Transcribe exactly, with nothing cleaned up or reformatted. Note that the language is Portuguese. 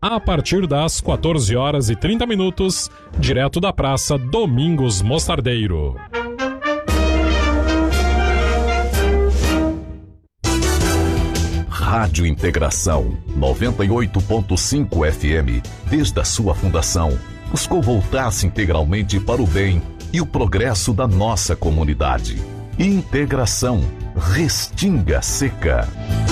a partir das quatorze horas e trinta minutos, direto da Praça Domingos Mostardeiro. Rádio Integração noventa e oito ponto cinco F M, desde a sua fundação, buscou voltar-se integralmente para o bem e o progresso da nossa comunidade. Integração, Restinga Seca.